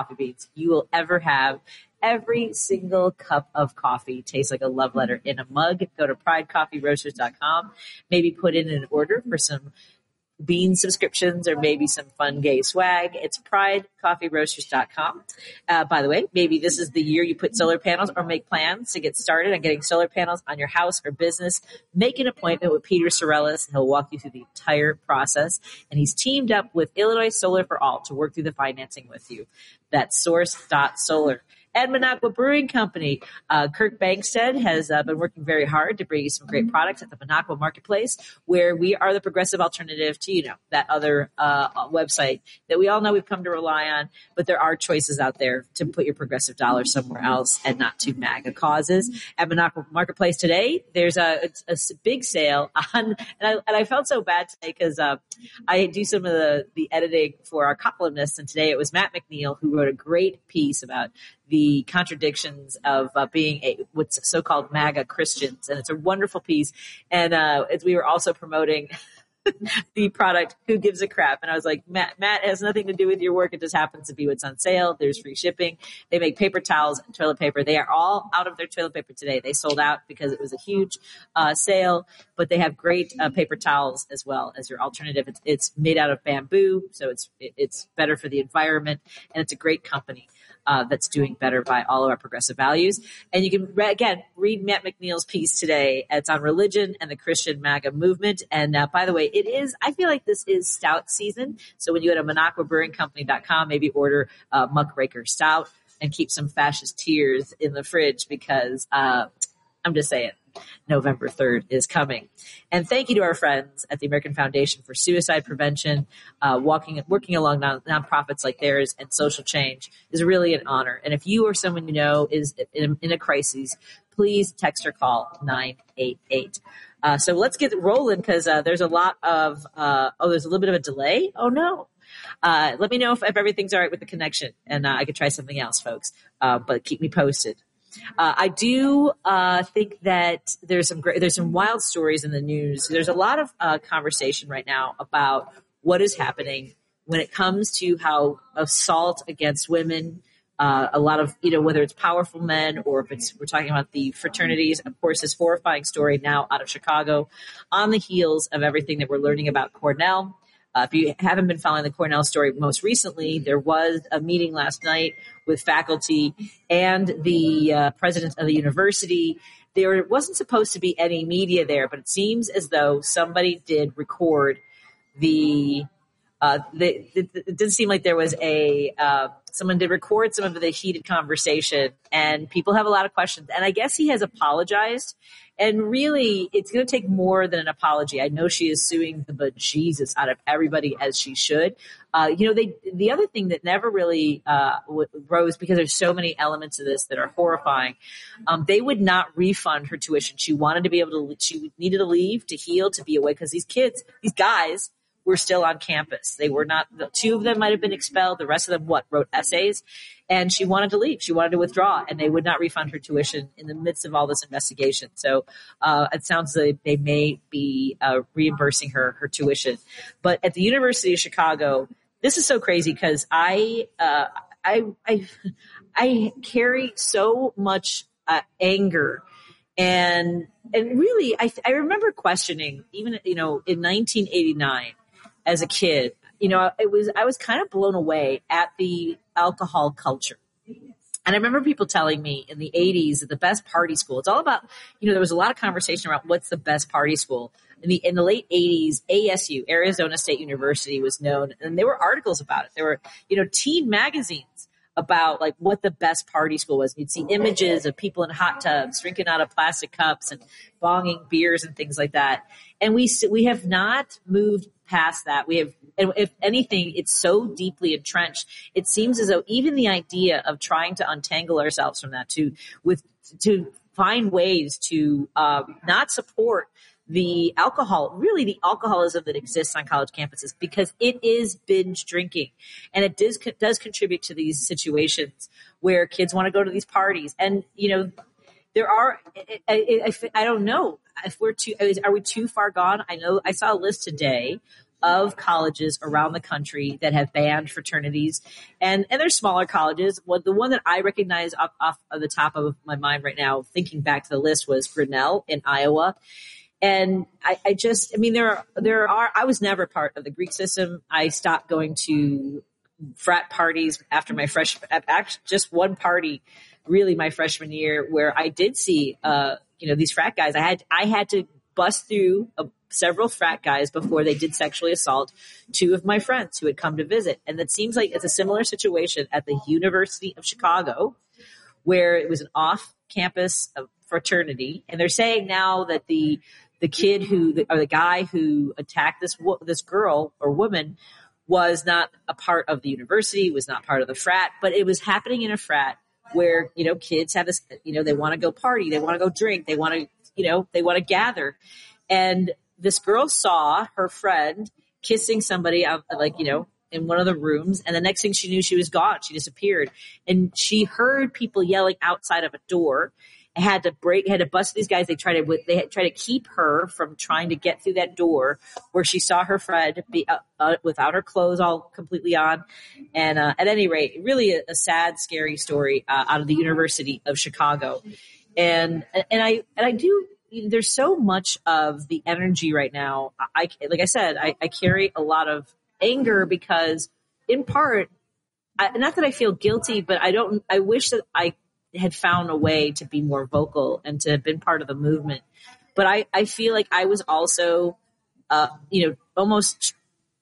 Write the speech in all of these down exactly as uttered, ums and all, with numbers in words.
coffee beans you will ever have. Every single cup of coffee tastes like a love letter in a mug. Go to pride coffee roasters dot com. Maybe put in an order for some bean subscriptions or maybe some fun gay swag. It's pride coffee roasters dot com. Uh, by the way, maybe this is the year you put solar panels or make plans to get started on getting solar panels on your house or business. Make an appointment with Peter Sorellis. He'll walk you through the entire process. And he's teamed up with Illinois Solar for All to work through the financing with you. That's source dot solar. And Minocqua Brewing Company. Uh, Kirk Bankstead has uh, been working very hard to bring you some great products at the Minocqua Marketplace, where we are the progressive alternative to, you know, that other uh, website that we all know we've come to rely on. But there are choices out there to put your progressive dollar somewhere else and not to MAGA causes. At Minocqua Marketplace today, there's a, a, a big sale on, and I, and I felt so bad today because uh, I do some of the, the editing for our columnists, and today it was Matt McNeil who wrote a great piece about the contradictions of uh, being a, what's so-called MAGA Christians. And it's a wonderful piece. And uh, as we were also promoting the product, Who Gives a Crap? And I was like, Matt, Matt, it has nothing to do with your work. It just happens to be what's on sale. There's free shipping. They make paper towels and toilet paper. They are all out of their toilet paper today. They sold out because it was a huge uh, sale, but they have great uh, paper towels as well as your alternative. It's, it's made out of bamboo, so it's it, it's better for the environment, and it's a great company. Uh, that's doing better by all of our progressive values. And you can, re- again, read Matt McNeil's piece today. It's on religion and the Christian MAGA movement. And uh, by the way, it is, I feel like this is stout season. So when you go to Minocqua Brewing Company dot com, maybe order uh, Muckraker Stout and keep some fascist tears in the fridge because uh, I'm just saying, November third is coming. And thank you to our friends at the American Foundation for Suicide Prevention. Uh, walking, working along non- nonprofits like theirs and social change is really an honor. And if you or someone you know is in, in a crisis, please text or call nine eight eight. Uh, so let's get rolling because uh, there's a lot of, uh, oh, there's a little bit of a delay. Oh, no. Uh, let me know if, if everything's all right with the connection, and uh, I could try something else, folks. Uh, but keep me posted. Uh, I do uh, think that there's some great, there's some wild stories in the news. There's a lot of uh, conversation right now about what is happening when it comes to how assault against women, uh, a lot of, you know, whether it's powerful men or if it's, we're talking about the fraternities. Of course, this horrifying story now out of Chicago on the heels of everything that we're learning about Cornell. Uh, if you haven't been following the Cornell story most recently, there was a meeting last night with faculty and the uh, president of the university. There wasn't supposed to be any media there, but it seems as though somebody did record the uh, the, it, it didn't seem like there was a uh, someone did record some of the heated conversation, and people have a lot of questions. And I guess he has apologized. And really, it's going to take more than an apology. I know she is suing the bejesus out of everybody, as she should. Uh, you know, they, the other thing that never really uh, rose, because there's so many elements of this that are horrifying, um, they would not refund her tuition. She wanted to be able to, she needed to leave, to heal, to be away, because these kids, these guys, were still on campus. They were not, the two of them might have been expelled. The rest of them, what, wrote essays. And she wanted to leave. She wanted to withdraw, and they would not refund her tuition in the midst of all this investigation. So uh, it sounds like they may be uh, reimbursing her her tuition. But at the University of Chicago, this is so crazy because I, uh, I, I, I carry so much uh, anger. And and really, I, I remember questioning, even, you know, in nineteen eighty-nine, as a kid, you know, it was I was kind of blown away at the alcohol culture. And I remember people telling me in the eighties that the best party school, it's all about, you know, there was a lot of conversation around what's the best party school. In the in the late eighties, A S U, Arizona State University, was known, and there were articles about it. There were, you know, teen magazines about like what the best party school was. You'd see images of people in hot tubs drinking out of plastic cups and bonging beers and things like that. And we we have not moved past that. We have, and if anything, it's so deeply entrenched. It seems as though even the idea of trying to untangle ourselves from that, to with to find ways to um, not support the alcohol, really the alcoholism that exists on college campuses, because it is binge drinking, and it does does contribute to these situations where kids want to go to these parties. And you know, there are I, I, I don't know if we're too are we too far gone. I know I saw a list today of colleges around the country that have banned fraternities. And, and there's smaller colleges. Well, the one that I recognize off, off of the top of my mind right now, thinking back to the list, was Grinnell in Iowa. And I, I just, I mean, there are, there are, I was never part of the Greek system. I stopped going to frat parties after my freshman, actually just one party, really my freshman year, where I did see, uh, you know, these frat guys. I had, I had to bust through a, several frat guys before they did sexually assault two of my friends who had come to visit. And it seems like it's a similar situation at the University of Chicago, where it was an off-campus fraternity. And they're saying now that the, the kid who, or the guy who attacked this, this girl or woman was not a part of the university, was not part of the frat, but it was happening in a frat where, you know, kids have this, you know, they want to go party, they want to go drink, they want to, you know, they want to gather. And this girl saw her friend kissing somebody out, like, you know, in one of the rooms. And the next thing she knew, she was gone. She disappeared. And she heard people yelling outside of a door. Had to break, had to bust these guys. They tried to, they had tried to keep her from trying to get through that door where she saw her friend be uh, uh, without her clothes all completely on. And uh, at any rate, really a, a sad, scary story uh, out of the University of Chicago. And and I and I do. There's so much of the energy right now. I like I said, I, I carry a lot of anger because, in part, I, not that I feel guilty, but I don't. I wish that I had found a way to be more vocal and to have been part of the movement. But I, I feel like I was also, uh, you know, almost,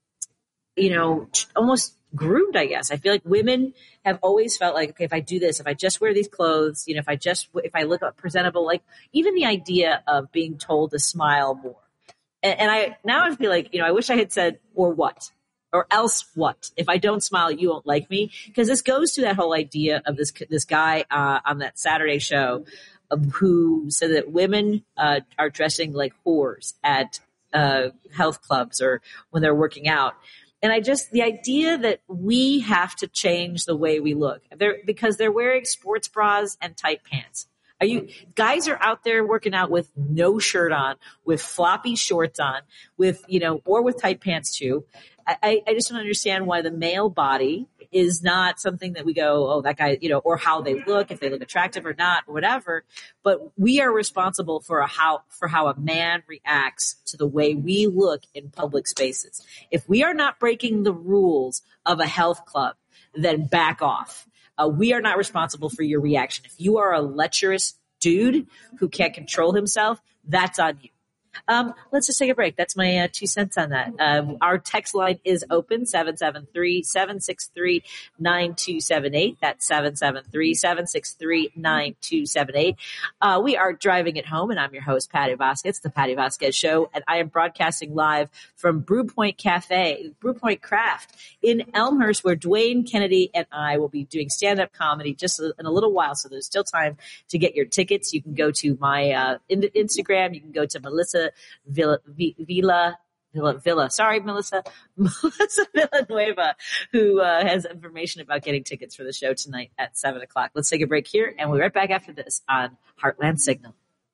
you know, almost groomed, I guess. I feel like women have always felt like, okay, if I do this, if I just wear these clothes, you know, if I just, if I look up presentable, like even the idea of being told to smile more. And, and I, now I feel like, you know, I wish I had said, or what? Or else what? If I don't smile, you won't like me. Because this goes to that whole idea of this this guy uh, on that Saturday show uh, who said that women uh, are dressing like whores at uh, health clubs or when they're working out. And I just, the idea that we have to change the way we look they're, because they're wearing sports bras and tight pants. Are you guys are out there working out with no shirt on, with floppy shorts on, with, you know, or with tight pants too. I, I just don't understand why the male body is not something that we go, oh, that guy, you know, or how they look, if they look attractive or not, or whatever. But we are responsible for a how for how a man reacts to the way we look in public spaces. If we are not breaking the rules of a health club, then back off. Uh, we are not responsible for your reaction. If you are a lecherous dude who can't control himself, that's on you. Um, let's just take a break. That's my uh, two cents on that. Um, our text line is open, seven seven three, seven six three, nine two seven eight. That's seven seven three, seven six three, nine two seven eight. Uh, we are driving it home, and I'm your host, Patty Vasquez, The Patty Vasquez Show, and I am broadcasting live from Brew Point Cafe, Brew Point Craft in Elmhurst, where Dwayne Kennedy and I will be doing stand-up comedy just in a little while, so there's still time to get your tickets. You can go to my uh, Instagram. You can go to Melissa Villa, Villa, Villa, Villa. Sorry, Melissa, Melissa Villanueva, who uh, has information about getting tickets for the show tonight at seven o'clock. Let's take a break here, and we'll be right back after this on Heartland Signal.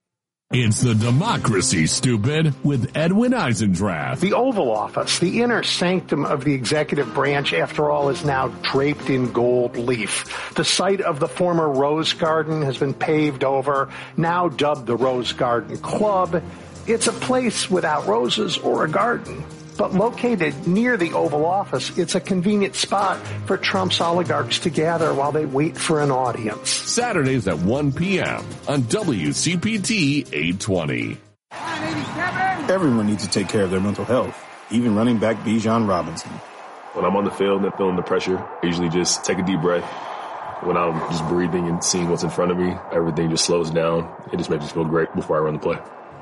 It's the Democracy, Stupid, with Edwin Eisendrath. The Oval Office, the inner sanctum of the executive branch, after all, is now draped in gold leaf. The site of the former Rose Garden has been paved over, now dubbed the Rose Garden Club. It's a place without roses or a garden. But located near the Oval Office, it's a convenient spot for Trump's oligarchs to gather while they wait for an audience. Saturdays at one p.m. on W C P T eight twenty. Everyone needs to take care of their mental health, even running back Bijan Robinson. When I'm on the field and feeling the pressure, I usually just take a deep breath. When I'm just breathing and seeing what's in front of me, everything just slows down. It just makes me feel great before I run the play.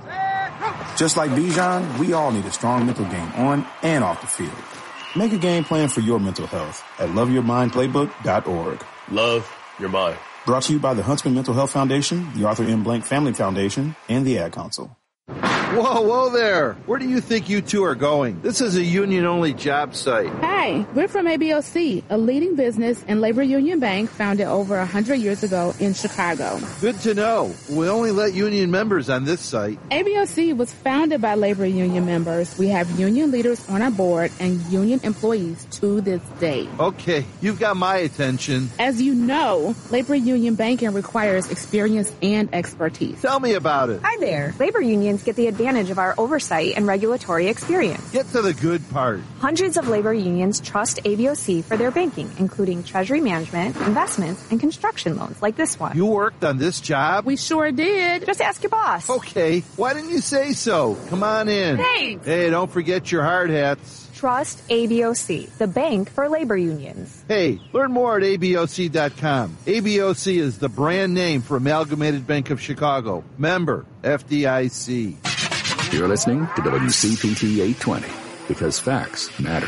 Just like Bijan, we all need a strong mental game on and off the field. Make a game plan for your mental health at love your mind playbook dot org. Love your mind. Brought to you by the Huntsman Mental Health Foundation, the Arthur M. Blank Family Foundation, and the Ad Council. Whoa, whoa there. Where do you think you two are going? This is a union-only job site. Hi, we're from A B O C, a leading business and labor union bank founded over one hundred years ago in Chicago. Good to know. We only let union members on this site. A B O C was founded by labor union members. We have union leaders on our board and union employees to this day. Okay, you've got my attention. As you know, labor union banking requires experience and expertise. Tell me about it. Hi there. Labor unions get the advantage of our oversight and regulatory experience. Get to the good part. Hundreds of labor unions trust A B O C for their banking, including treasury management, investments, and construction loans like this one. You worked on this job? We sure did. Just ask your boss. Okay. Why didn't you say so? Come on in. Thanks. Hey, don't forget your hard hats. Trust A B O C, the bank for labor unions. Hey, learn more at A B O C dot com. A B O C is the brand name for Amalgamated Bank of Chicago. Member, F D I C. You're listening to W C P T eight twenty, because facts matter.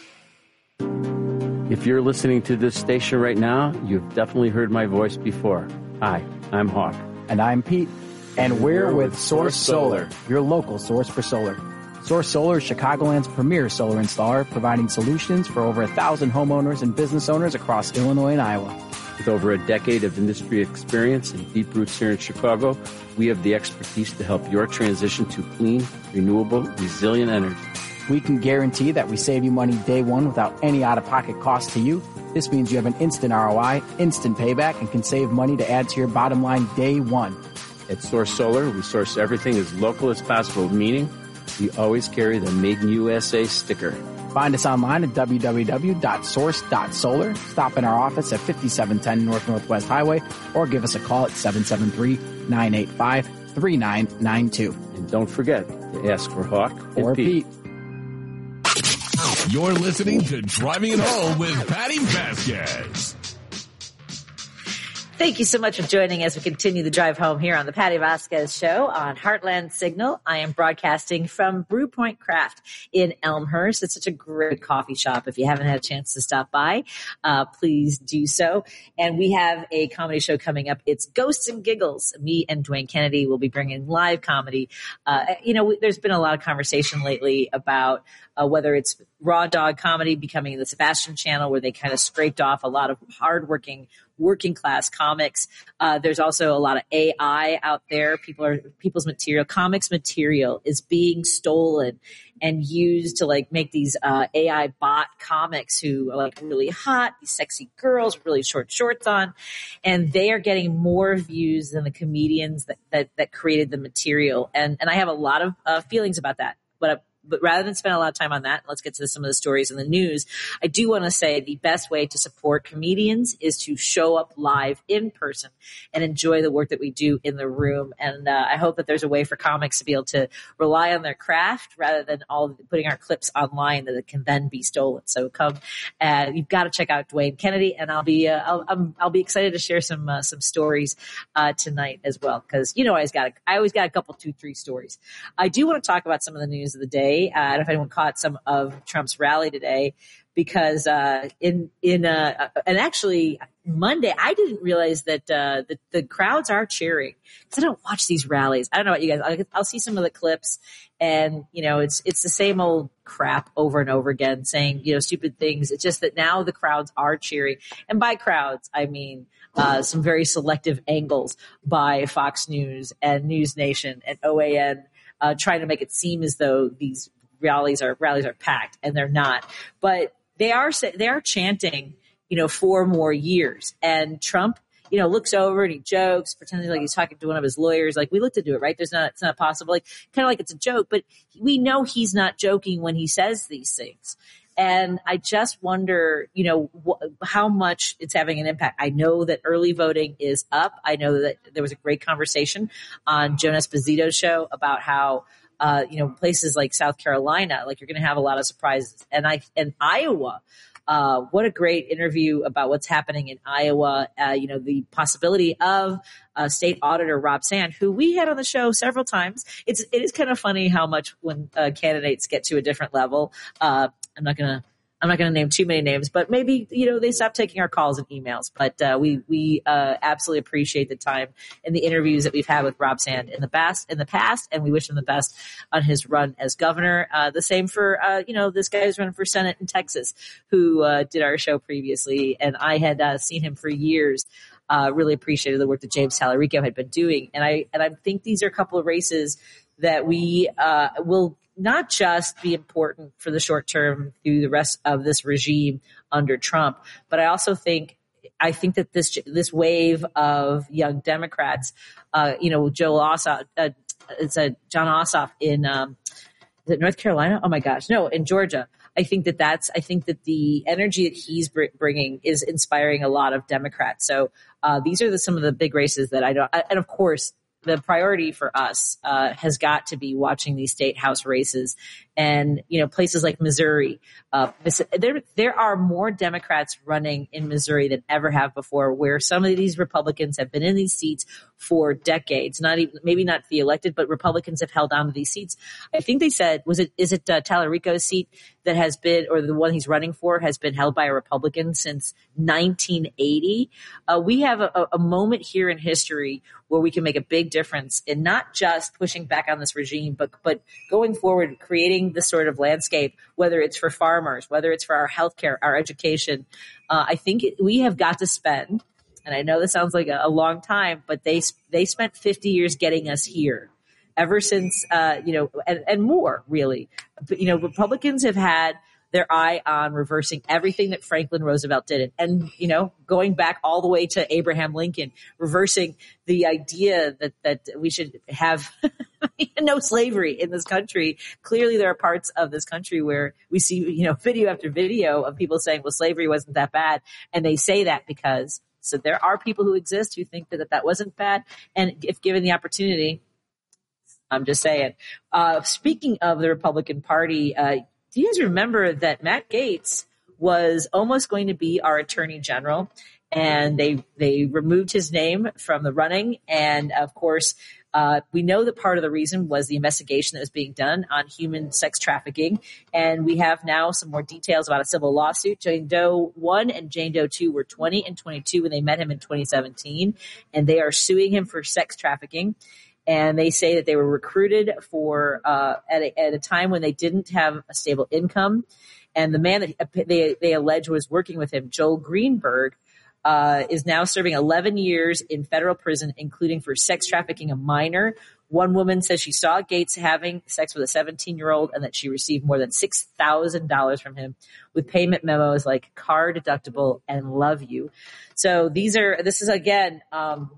If you're listening to this station right now, you've definitely heard my voice before. Hi, I'm Hawk. And I'm Pete. And we're with Source Solar, your local source for solar. Source Solar is Chicagoland's premier solar installer, providing solutions for over a thousand homeowners and business owners across Illinois and Iowa. With over a decade of industry experience and deep roots here in Chicago, we have the expertise to help your transition to clean, renewable, resilient energy. We can guarantee that we save you money day one without any out-of-pocket cost to you. This means you have an instant R O I, instant payback, and can save money to add to your bottom line day one. At Source Solar, we source everything as local as possible, meaning we always carry the Made in U S A sticker. Find us online at w w w dot source dot solar. Stop in our office at fifty-seven ten North Northwest Highway or give us a call at seven seven three, nine eight five, three nine nine two. And don't forget to ask for Hawk or Pete. Pete. You're listening to Driving It Home with Patty Vasquez. Thank you so much for joining as we continue the drive home here on the Patty Vasquez Show on Heartland Signal. I am broadcasting from Brew Point Craft in Elmhurst. It's such a great coffee shop. If you haven't had a chance to stop by, uh, please do so. And we have a comedy show coming up. It's Ghosts and Giggles. Me and Dwayne Kennedy will be bringing live comedy. Uh, you know, there's been a lot of conversation lately about uh, whether it's Raw Dog Comedy becoming the Sebastian Channel, where they kind of scraped off a lot of hardworking working class comics. Uh, there's also a lot of A I out there. People are, people's material, comics material is being stolen and used to like make these, uh, A I bot comics who are like really hot, these sexy girls with really short shorts on. And they are getting more views than the comedians that, that, that created the material. And, and I have a lot of uh, feelings about that. But, uh, But rather than spend a lot of time on that, let's get to some of the stories in the news. I do want to say the best way to support comedians is to show up live in person and enjoy the work that we do in the room. And uh, I hope that there's a way for comics to be able to rely on their craft rather than all putting our clips online that it can then be stolen. So come, uh, you've got to check out Dwayne Kennedy, and I'll be uh, I'll, I'm, I'll be excited to share some uh, some stories uh, tonight as well, because you know I always got a, I always got a couple, two, three stories. I do want to talk about some of the news of the day. Uh, I don't know if anyone caught some of Trump's rally today, because uh, in in uh, and actually Monday I didn't realize that uh, the, the crowds are cheering, because I don't watch these rallies. I don't know about you guys. I'll, I'll see some of the clips, and you know it's it's the same old crap over and over again, saying you know stupid things. It's just that now the crowds are cheering, and by crowds I mean uh, some very selective angles by Fox News and News Nation and O A N. Uh, trying to make it seem as though these rallies are rallies are packed, and they're not. But they are they are chanting, you know, four more years. And Trump, you know, looks over and he jokes, pretending like he's talking to one of his lawyers. Like, we looked into it, right? There's not it's not possible. Like, kind of like it's a joke, but we know he's not joking when he says these things. And I just wonder, you know, wh- how much it's having an impact. I know that early voting is up. I know that there was a great conversation on Joan Esposito's show about how, uh, you know, places like South Carolina, like you're going to have a lot of surprises. And I, and Iowa, uh, what a great interview about what's happening in Iowa. Uh, you know, the possibility of uh, State Auditor Rob Sand, who we had on the show several times. It's, it is kind of funny how much when uh, candidates get to a different level, uh, I'm not going to I'm not going to name too many names, but maybe, you know, they stopped taking our calls and emails. But uh, we we uh, absolutely appreciate the time and the interviews that we've had with Rob Sand in the past, in the past, and we wish him the best on his run as governor. Uh, the same for, uh, you know, this guy who's running for Senate in Texas, who uh, did our show previously, and I had uh, seen him for years. Uh, really appreciated the work that James Tallarico had been doing, and I and I think these are a couple of races that we uh, will not just be important for the short term through the rest of this regime under Trump, but I also think I think that this this wave of young Democrats, uh, you know, Joe Ossoff, uh, it's a John Ossoff in um, is it North Carolina? Oh my gosh, no, in Georgia. I think that that's I think that the energy that he's br- bringing is inspiring a lot of Democrats. So uh, these are the, some of the big races that I don't, and of course, the priority for us uh, has got to be watching these state house races, and you know places like Missouri. Uh, there there are more Democrats running in Missouri than ever have before, where some of these Republicans have been in these seats for decades. Not even maybe not the elected, but Republicans have held on to these seats. I think they said was it is it uh, Tallarico's seat that has been, or the one he's running for has been held by a Republican since nineteen eighty. Uh, we have a, a moment here in history where we can make a big difference in not just pushing back on this regime, but but going forward, creating this sort of landscape, whether it's for farmers, whether it's for our healthcare, our education. Uh, I think it, we have got to spend, and I know this sounds like a, a long time, but they they spent fifty years getting us here. Ever since, uh, you know, and, and more really, but, you know, Republicans have had their eye on reversing everything that Franklin Roosevelt did. And, and, you know, going back all the way to Abraham Lincoln, reversing the idea that, that we should have no slavery in this country. Clearly there are parts of this country where we see, you know, video after video of people saying, well, slavery wasn't that bad. And they say that because, so there are people who exist who think that that, that wasn't bad. And if given the opportunity, I'm just saying. Uh, speaking of the Republican Party, uh, do you guys remember that Matt Gaetz was almost going to be our Attorney General, and they they removed his name from the running? And of course, uh, we know that part of the reason was the investigation that was being done on human sex trafficking, and we have now some more details about a civil lawsuit. Jane Doe one and Jane Doe two were twenty and twenty-two when they met him in twenty seventeen, and they are suing him for sex trafficking. And they say that they were recruited for uh, at, a, at a time when they didn't have a stable income. And the man that they, they allege was working with him, Joel Greenberg, uh, is now serving eleven years in federal prison, including for sex trafficking a minor. One woman says she saw Gaetz having sex with a seventeen-year-old and that she received more than six thousand dollars from him with payment memos like car deductible and love you. So these are, this is again, um,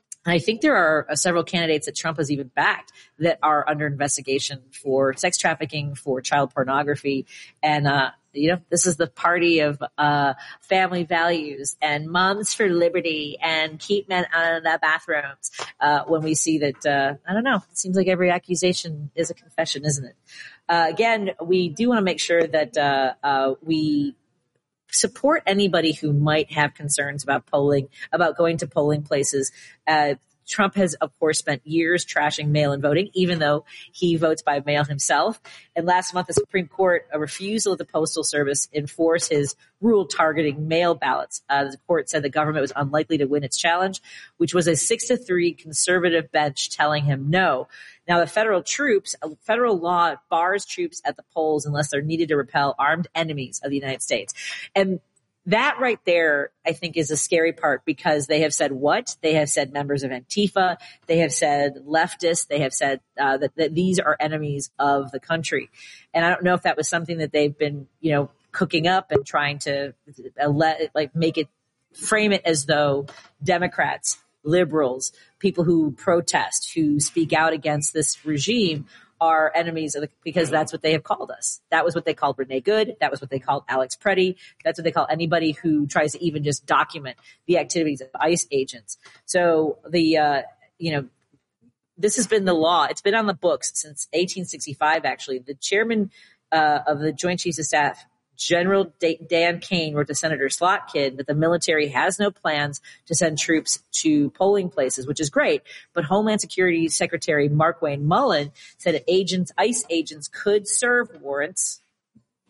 I think there are several candidates that Trump has even backed that are under investigation for sex trafficking, for child pornography. And, uh, you know, this is the party of uh family values and moms for liberty and keep men out of the bathrooms. Uh, when we see that, uh, I don't know, it seems like every accusation is a confession, isn't it? Uh, again, we do want to make sure that uh, uh we support anybody who might have concerns about polling, about going to polling places. Uh, Trump has, of course, spent years trashing mail-in voting, even though he votes by mail himself. And last month, the Supreme Court a refusal of the Postal Service enforce his rule targeting mail ballots. Uh, the court said the government was unlikely to win its challenge, which was a six to three conservative bench telling him no. Now, the federal troops, federal law bars troops at the polls unless they're needed to repel armed enemies of the United States. And that right there, I think, is a scary part because they have said what? They have said members of Antifa. They have said leftists. They have said uh, that, that these are enemies of the country. And I don't know if that was something that they've been, you know, cooking up and trying to uh, let, like make it, frame it as though Democrats, liberals, people who protest, who speak out against this regime are enemies of the, because that's what they have called us. That was what they called Renee Good. That was what they called Alex Preddy. That's what they call anybody who tries to even just document the activities of ICE agents. So the, uh, you know, this has been the law. It's been on the books since eighteen sixty-five, actually. The chairman uh, of the Joint Chiefs of Staff, General Dan Kane, wrote to Senator Slotkin that the military has no plans to send troops to polling places, which is great. But Homeland Security Secretary Mark Wayne Mullen said that agents, ICE agents could serve warrants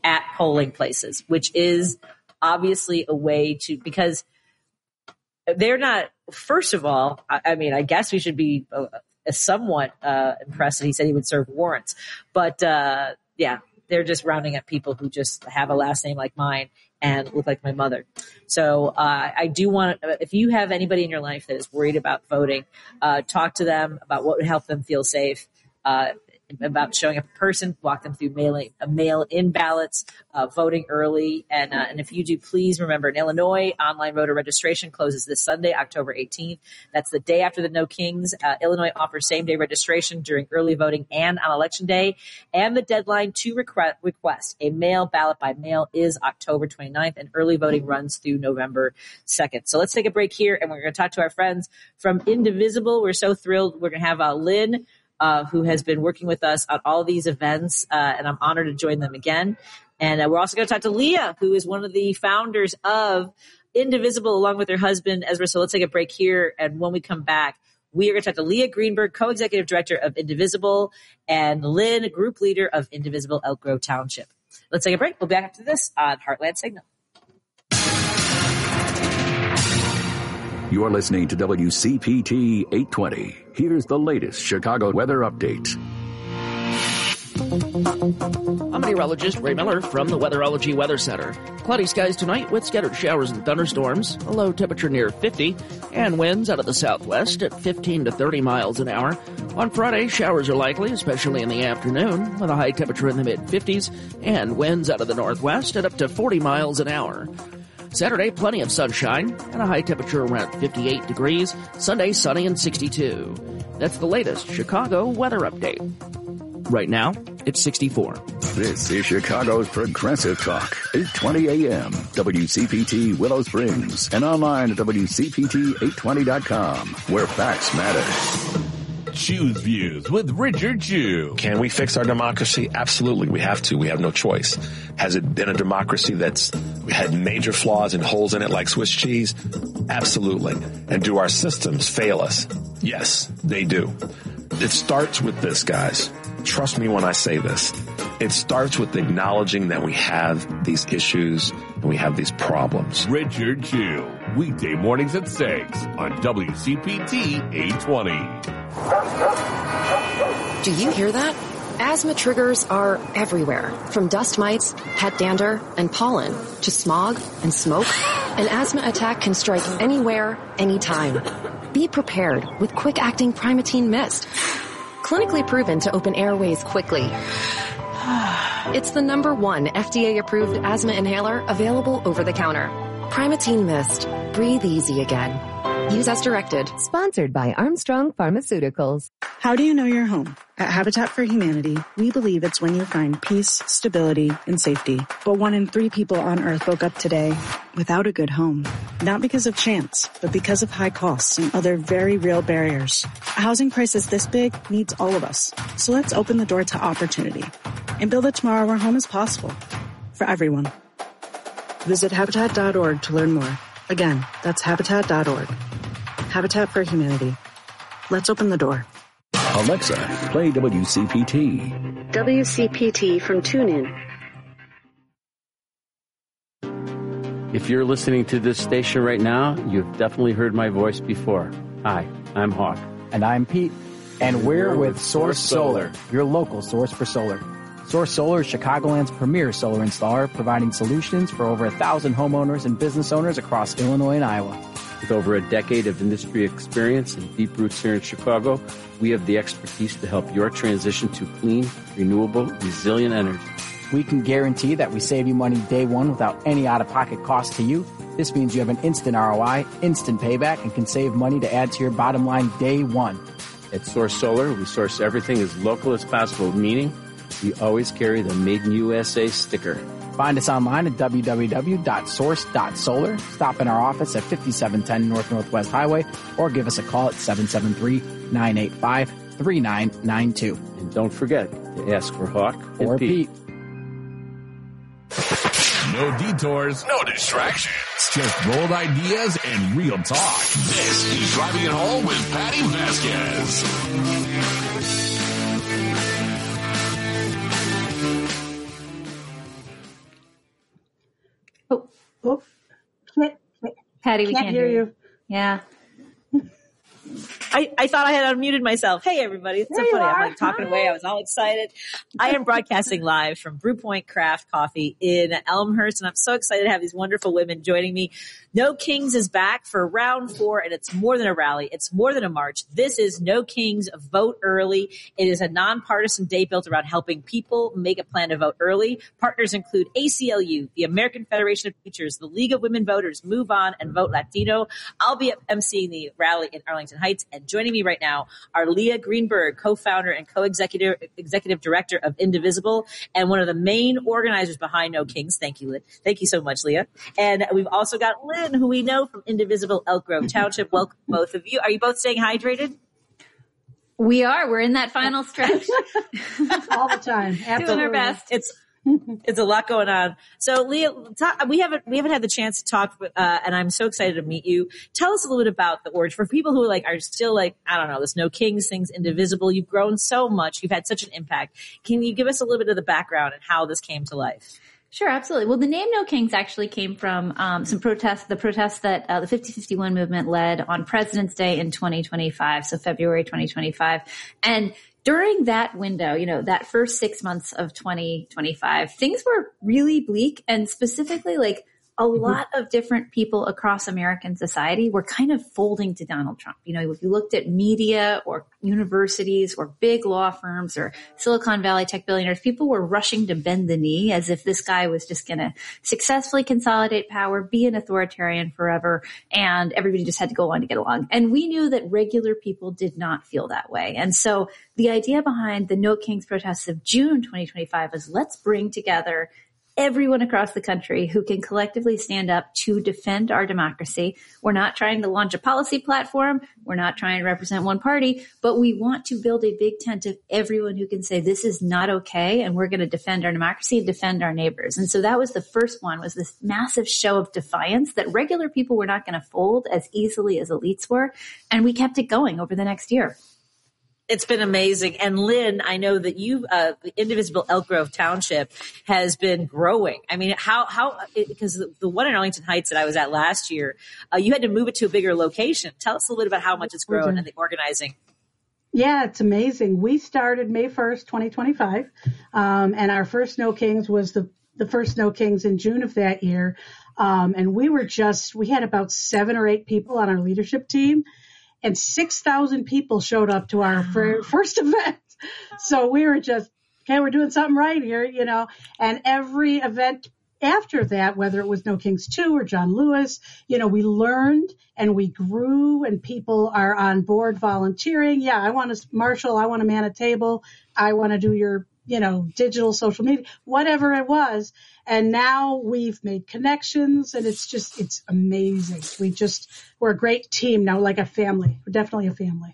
at polling places, which is obviously a way to, because they're not, first of all, I, I mean, I guess we should be uh, somewhat uh, impressed that he said he would serve warrants. But, uh, yeah, they're just rounding up people who just have a last name like mine and look like my mother. So uh, I do want to, if you have anybody in your life that is worried about voting, uh, talk to them about what would help them feel safe. Uh, about showing up in person, walk them through mailing, uh, mail-in ballots, uh, voting early. And, uh, and if you do, please remember, in Illinois, online voter registration closes this Sunday, October eighteenth. That's the day after the No Kings. Uh, Illinois offers same-day registration during early voting and on Election Day. And the deadline to request, request a mail ballot by mail is October twenty-ninth, and early voting runs through November second. So let's take a break here, and we're going to talk to our friends from Indivisible. We're so thrilled. We're going to have uh, Lynn, Uh, who has been working with us on all these events, uh, and I'm honored to join them again. And uh, we're also going to talk to Leah, who is one of the founders of Indivisible, along with her husband, Ezra. So let's take a break here, and when we come back, we are going to talk to Leah Greenberg, co-executive director of Indivisible, and Lynn, group leader of Indivisible Elk Grove Township. Let's take a break. We'll be back after this on Heartland Signal. You're listening to W C P T eight twenty. Here's the latest Chicago weather update. I'm meteorologist Ray Miller from the Weatherology Weather Center. Cloudy skies tonight with scattered showers and thunderstorms, a low temperature near fifty, and winds out of the southwest at fifteen to thirty miles an hour. On Friday, showers are likely, especially in the afternoon, with a high temperature in the mid-fifties, and winds out of the northwest at up to forty miles an hour. Saturday, plenty of sunshine and a high temperature around fifty-eight degrees. Sunday, sunny and sixty-two. That's the latest Chicago weather update. Right now, it's sixty-four. This is Chicago's Progressive Talk, eight twenty A M, W C P T Willow Springs, and online at W C P T eight twenty dot com, where facts matter. Choose Views with Richard Chew. Can we fix our democracy? Absolutely. We have to. We have no choice. Has it been a democracy that's had major flaws and holes in it like Swiss cheese? Absolutely. And do our systems fail us? Yes, they do. It starts with this, guys. Trust me when I say this. It starts with acknowledging that we have these issues and we have these problems. Richard Chew, weekday mornings at six on W C P T eight twenty. Do you hear that? Asthma triggers are everywhere, from dust mites, pet dander, and pollen, to smog and smoke. An asthma attack can strike anywhere, anytime. Be prepared with quick-acting Primatene Mist. Clinically proven to open airways quickly. It's the number one F D A-approved asthma inhaler available over the counter. Primatene Mist. Breathe easy again. Use as directed. Sponsored by Armstrong Pharmaceuticals. How do you know your home? At Habitat for Humanity, we believe it's when you find peace, stability, and safety. But one in three people on Earth woke up today without a good home. Not because of chance, but because of high costs and other very real barriers. A housing crisis this big needs all of us. So let's open the door to opportunity and build a tomorrow where home is possible for everyone. Visit Habitat dot org to learn more. Again, that's Habitat dot org. Habitat for Humanity. Let's open the door. Alexa, play W C P T. W C P T from TuneIn. If you're listening to this station right now, you've definitely heard my voice before. Hi, I'm Hawk. And I'm Pete. And we're with Source Solar, your local source for solar. Source Solar is Chicagoland's premier solar installer, providing solutions for over a thousand homeowners and business owners across Illinois and Iowa. With over a decade of industry experience and deep roots here in Chicago, we have the expertise to help your transition to clean, renewable, resilient energy. We can guarantee that we save you money day one without any out-of-pocket cost to you. This means you have an instant R O I, instant payback, and can save money to add to your bottom line day one. At Source Solar, we source everything as local as possible, meaning we always carry the Made in U S A sticker. Find us online at w w w dot source dot solar. Stop in our office at fifty-seven ten North Northwest Highway or give us a call at seven seven three, nine eight five, three nine nine two. And don't forget to ask for Hawk or and Pete. Pete. No detours, no distractions. Just bold ideas and real talk. This is Driving It Home with Patty Vasquez. Oh, can't, Patty, we can't, can't hear hear you. you. Yeah. I, I thought I had unmuted myself. Hey, everybody. It's so There you funny. I'm are. like talking Hi. away. I was all excited. I am broadcasting live from Brew Point Craft Coffee in Elmhurst, and I'm so excited to have these wonderful women joining me. No Kings is back for round four, and it's more than a rally. It's more than a march. This is No Kings Vote Early. It is a nonpartisan day built around helping people make a plan to vote early. Partners include A C L U, the American Federation of Teachers, the League of Women Voters, Move On, and Vote Latino. I'll be emceeing the rally in Arlington Heights, and joining me right now are Leah Greenberg, co-founder and co-executive executive director of Indivisible, and one of the main organizers behind No Kings. Thank you, Leah. Thank you so much, Leah. And we've also got Lynn, who we know from Indivisible Elk Grove Township. Welcome, both of you. Are you both staying hydrated? We are. We're in that final stretch. All the time. Absolutely. Doing our best. It's It's a lot going on. So, Leah, talk, we haven't we haven't had the chance to talk, uh, and I'm so excited to meet you. Tell us a little bit about the origin for people who like are still like I don't know, this No Kings thing's Indivisible. You've grown so much. You've had such an impact. Can you give us a little bit of the background and how this came to life? Sure, absolutely. Well, the name No Kings actually came from um, some protests, the protests that uh, the fifty fifty-one movement led on President's Day in twenty twenty-five, so February twenty twenty-five. And during that window, you know, that first six months of twenty twenty-five, things were really bleak, and specifically like a lot of different people across American society were kind of folding to Donald Trump. You know, if you looked at media or universities or big law firms or Silicon Valley tech billionaires, people were rushing to bend the knee as if this guy was just going to successfully consolidate power, be an authoritarian forever, and everybody just had to go on to get along. And we knew that regular people did not feel that way. And so the idea behind the No Kings protests of June twenty twenty-five is let's bring together everyone across the country who can collectively stand up to defend our democracy. We're not trying to launch a policy platform. We're not trying to represent one party, but we want to build a big tent of everyone who can say this is not okay, and we're going to defend our democracy and defend our neighbors. And so that was the first one, was this massive show of defiance that regular people were not going to fold as easily as elites were. And we kept it going over the next year. It's been amazing. And Lynn, I know that you, uh, the Indivisible Elk Grove Township has been growing. I mean, how, how, because the, the one in Arlington Heights that I was at last year, uh, you had to move it to a bigger location. Tell us a little bit about how much it's grown mm-hmm. and the organizing. Yeah, it's amazing. We started May first, twenty twenty-five. Um, and our first No Kings was the, the first No Kings in June of that year. Um, and we were just, we had about seven or eight people on our leadership team. And six thousand people showed up to our fir- first event. So we were just, okay, we're doing something right here, you know. And every event after that, whether it was No Kings two or John Lewis, you know, we learned and we grew, and people are on board volunteering. Yeah, I want to marshal. I want to man a table. I want to do your, you know, digital social media, whatever it was. And now we've made connections, and it's just, it's amazing. We just, we're a great team now, like a family. We're definitely a family.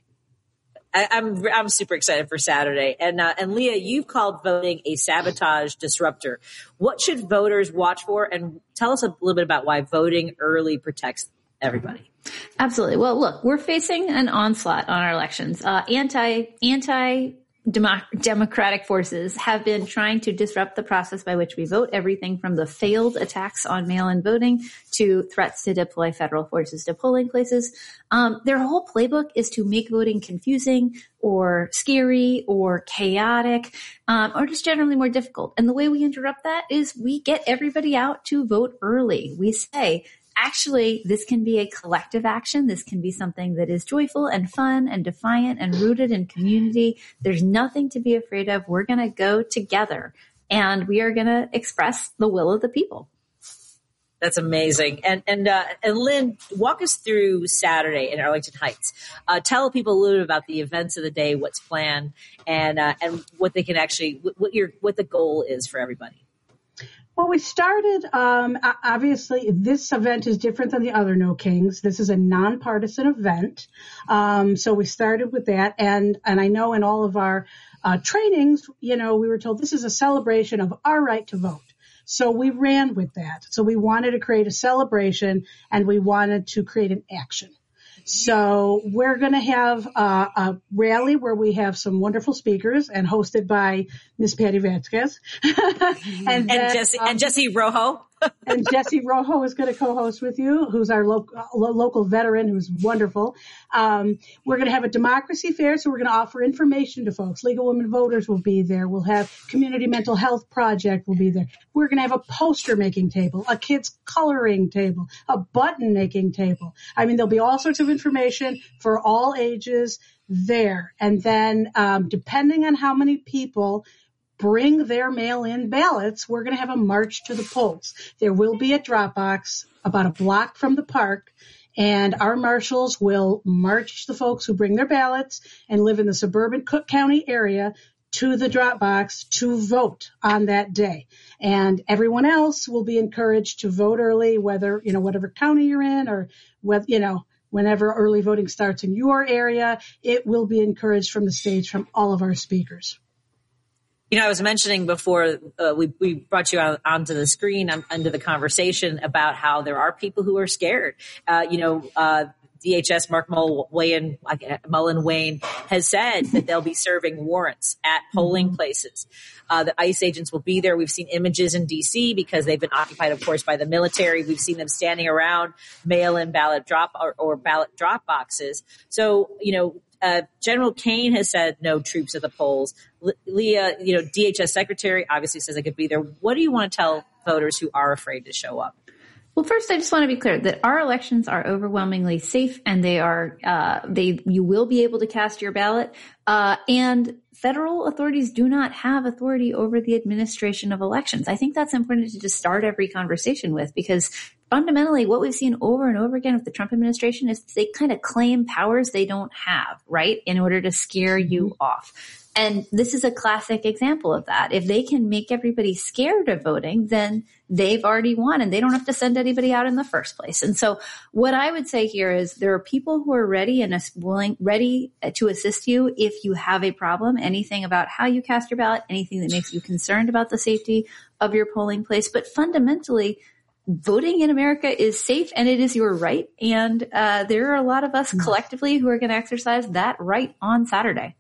I, I'm I'm super excited for Saturday. And uh, and Leah, you've called voting a sabotage disruptor. What should voters watch for? And tell us a little bit about why voting early protects everybody. Absolutely. Well, look, we're facing an onslaught on our elections. Uh, anti anti. Demo- democratic forces have been trying to disrupt the process by which we vote, everything from the failed attacks on mail-in voting to threats to deploy federal forces to polling places. Um, their whole playbook is to make voting confusing or scary or chaotic, um, or just generally more difficult. And the way we interrupt that is we get everybody out to vote early. We say, actually, this can be a collective action. This can be something that is joyful and fun and defiant and rooted in community. There's nothing to be afraid of. We're going to go together, and we are going to express the will of the people. That's amazing. And and uh, and Lynn, walk us through Saturday in Arlington Heights. Uh, tell people a little bit about the events of the day, what's planned, and uh, and what they can actually, what your what the goal is for everybody. Well, we started, um, obviously, this event is different than the other No Kings. This is a nonpartisan event. Um, so we started with that. And, and I know in all of our uh, trainings, you know, we were told this is a celebration of our right to vote. So we ran with that. So we wanted to create a celebration, and we wanted to create an action. So we're going to have uh, a rally where we have some wonderful speakers, and hosted by Miss Patty Vasquez. and, and, then, Jesse, um, and Jesse Rojo. And Jesse Rojo is going to co-host with you, who's our lo- lo- local veteran, who's wonderful. Um, we're going to have a democracy fair, so we're going to offer information to folks. League of Women Voters will be there. We'll have Community Mental Health Project will be there. We're going to have a poster making table, a kids coloring table, a button making table. I mean, there'll be all sorts of information for all ages there. And then um, depending on how many people bring their mail-in ballots, we're going to have a march to the polls. There will be a drop box about a block from the park, and our marshals will march the folks who bring their ballots and live in the suburban Cook County area to the drop box to vote on that day. And everyone else will be encouraged to vote early, whether, you know, whatever county you're in, or whether, you know, whenever early voting starts in your area, it will be encouraged from the stage from all of our speakers. You know, I was mentioning before uh, we, we brought you out onto the screen um, under the conversation about how there are people who are scared. Uh, you know, uh, D H S Mark Mullen, Mullen Wayne has said that they'll be serving warrants at polling places. Uh, the ICE agents will be there. We've seen images in D C because they've been occupied, of course, by the military. We've seen them standing around mail-in ballot drop or, or ballot drop boxes. So, you know, Uh, General Kane has said no troops at the polls. Le- Leah, you know, D H S Secretary obviously says they could be there. What do you want to tell voters who are afraid to show up? Well, first, I just want to be clear that our elections are overwhelmingly safe, and they are uh, they you will be able to cast your ballot. Uh, and federal authorities do not have authority over the administration of elections. I think that's important to just start every conversation with, because fundamentally what we've seen over and over again with the Trump administration is they kind of claim powers they don't have, right, in order to scare you off. And this is a classic example of that. If they can make everybody scared of voting, then they've already won and they don't have to send anybody out in the first place. And so what I would say here is there are people who are ready and willing, ready to assist you if you have a problem, anything about how you cast your ballot, anything that makes you concerned about the safety of your polling place. But fundamentally, voting in America is safe and it is your right. And uh, there are a lot of us collectively who are going to exercise that right on Saturday.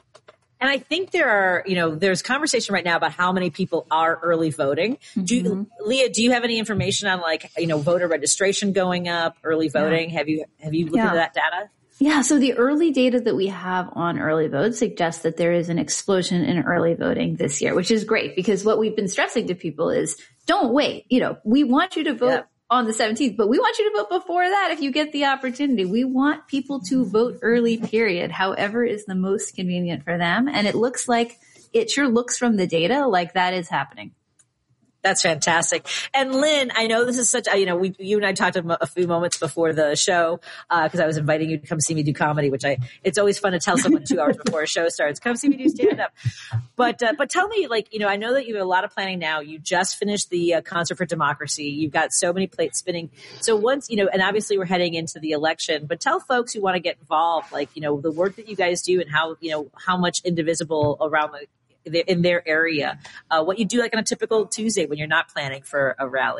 And I think there are, you know, there's conversation right now about how many people are early voting. Mm-hmm. Do you, Leah, do you have any information on, like, you know, voter registration going up, early voting? Yeah. Have you, have you looked yeah. into that data? Yeah. So the early data that we have on early vote suggests that there is an explosion in early voting this year, which is great, because what we've been stressing to people is don't wait. You know, we want you to vote yeah. on the seventeenth, but we want you to vote before that if you get the opportunity. We want people to vote early, period, however is the most convenient for them. And it looks like, it sure looks from the data like that is happening. That's fantastic. And Lynn, I know this is such, you know, we, you and I talked a, a few moments before the show, uh, cause I was inviting you to come see me do comedy, which I, it's always fun to tell someone two hours before a show starts, come see me do stand up. But, uh, but tell me, like, you know, I know that you have a lot of planning now. You just finished the uh, Concert for Democracy. You've got so many plates spinning. So once, you know, and obviously we're heading into the election, but tell folks who want to get involved, like, you know, the work that you guys do and how, you know, how much Indivisible around the, in their area, uh, what you do like on a typical Tuesday when you're not planning for a rally.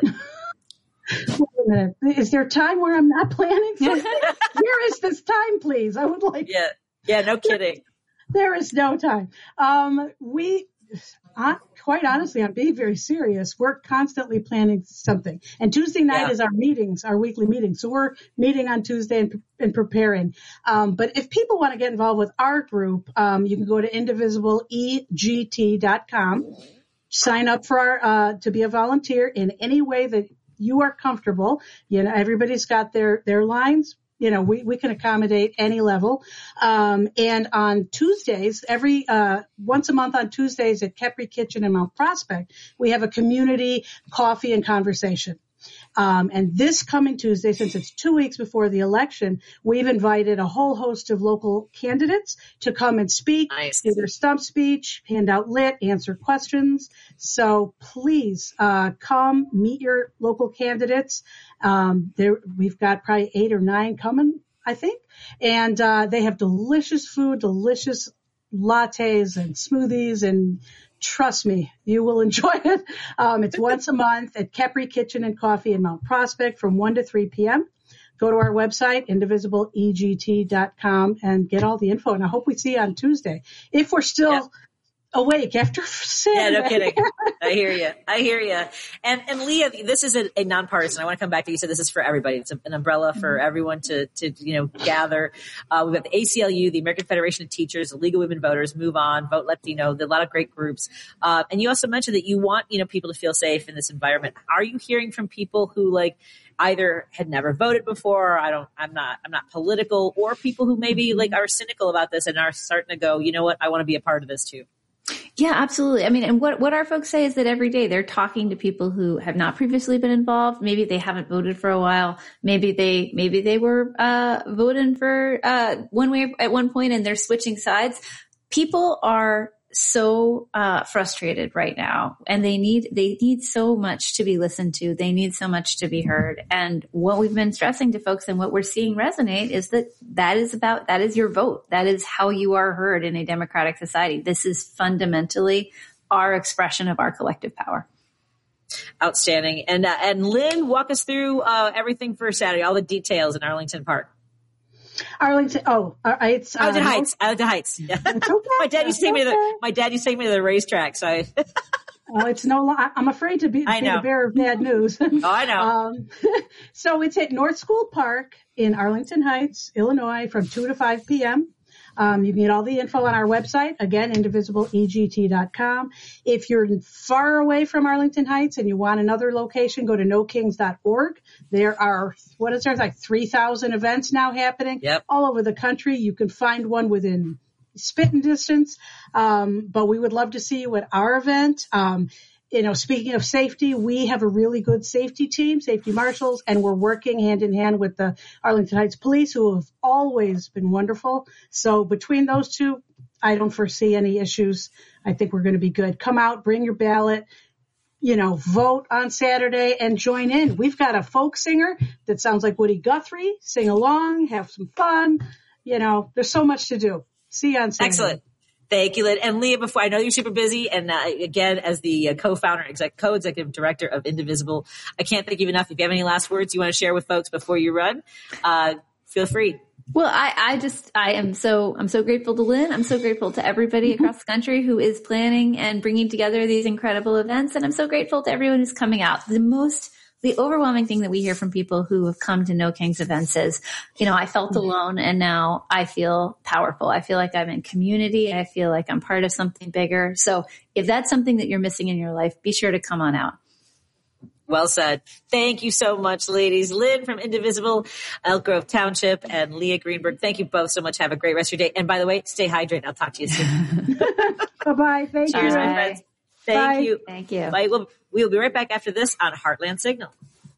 Wait a minute. Is there time where I'm not planning something? Where is this time, please? I would like. Yeah. Yeah. No kidding. There is no time. Um, we, uh, quite honestly, I'm being very serious. We're constantly planning something. And Tuesday night yeah. is our meetings, our weekly meetings. So we're meeting on Tuesday and, and preparing. Um, but if people want to get involved with our group, um, you can go to indivisible e g t dot com, sign up for our, uh, to be a volunteer in any way that you are comfortable. You know, everybody's got their, their lines. You know, we, we can accommodate any level. Um, and on Tuesdays, every, uh, once a month on Tuesdays at Kepri Kitchen in Mount Prospect, we have a community coffee and conversation. Um, and this coming Tuesday, since it's two weeks before the election, we've invited a whole host of local candidates to come and speak, nice. do their stump speech, hand out lit, answer questions. So please, uh, come meet your local candidates. Um, there, we've got probably eight or nine coming, I think. And, uh, they have delicious food, delicious lattes and smoothies, and trust me, you will enjoy it. Um, it's once a month at Kepri Kitchen and Coffee in Mount Prospect from one to three p.m. Go to our website, indivisible e g t dot com, and get all the info. And I hope we see you on Tuesday. If we're still, yeah. awake after Saturday. Yeah, no kidding. I hear you. I hear you. And and Leah, this is a, a nonpartisan. I want to come back to you. So this is for everybody. It's a, an umbrella for everyone to to you know gather. Uh, we've got the A C L U, the American Federation of Teachers, the League of Women Voters, Move On, Vote Latino. There are a lot of great groups. Uh, and you also mentioned that you want you know people to feel safe in this environment. Are you hearing from people who like either had never voted before, I don't, I'm not, I'm not political, or people who maybe like are cynical about this and are starting to go, you know what, I want to be a part of this too? Yeah, absolutely. I mean, and what, what our folks say is that every day they're talking to people who have not previously been involved. Maybe they haven't voted for a while. Maybe they, maybe they were, uh, voting for, uh, one way at one point and they're switching sides. People are so uh frustrated right now, and they need they need so much to be listened to. They need so much to be heard. And what we've been stressing to folks and what we're seeing resonate is that that is about that is your vote. That is how you are heard in a democratic society. This is fundamentally our expression of our collective power. Outstanding. And uh, and Lynn, walk us through uh everything for Saturday, all the details in Arlington Park. Arlington. Oh, it's uh, Arlington Heights. Arlington Heights. Yeah. Okay. my dad used to take me to the. My dad used to take me to the racetrack. So I. Well, it's no. Lo- I'm afraid to be, be the bearer of bad news. Oh, I know. um, so it's at North School Park in Arlington Heights, Illinois, from two to five p.m. Um, you can get all the info on our website, again, indivisible e g t dot com. If you're far away from Arlington Heights and you want another location, go to no kings dot org. There are, what is there, like three thousand events now happening yep. all over the country. You can find one within spitting distance, um, but we would love to see you at our event. Um, You know, speaking of safety, we have a really good safety team, safety marshals, and we're working hand in hand with the Arlington Heights Police, who have always been wonderful. So between those two, I don't foresee any issues. I think we're going to be good. Come out, bring your ballot, you know, vote on Saturday and join in. We've got a folk singer that sounds like Woody Guthrie. Sing along, have some fun. You know, there's so much to do. See you on Saturday. Excellent. Thank you, Lynn. And Leah, before I know you're super busy, and uh, again, as the uh, co-founder, exec, co-executive director of Indivisible, I can't thank you enough. If you have any last words you want to share with folks before you run, uh, feel free. Well, I, I just, I am so, I'm so grateful to Lynn. I'm so grateful to everybody across the country who is planning and bringing together these incredible events. And I'm so grateful to everyone who's coming out. The most The overwhelming thing that we hear from people who have come to No Kings events is, you know, I felt alone and now I feel powerful. I feel like I'm in community. I feel like I'm part of something bigger. So if that's something that you're missing in your life, be sure to come on out. Well said. Thank you so much, ladies. Lynn from Indivisible, Elk Grove Township, and Leah Greenberg. Thank you both so much. Have a great rest of your day. And by the way, stay hydrated. I'll talk to you soon. Bye-bye. Thank Cheers, you. my friends. Thank Bye. you. Thank you. Bye. We'll, we'll be right back after this on Heartland Signal.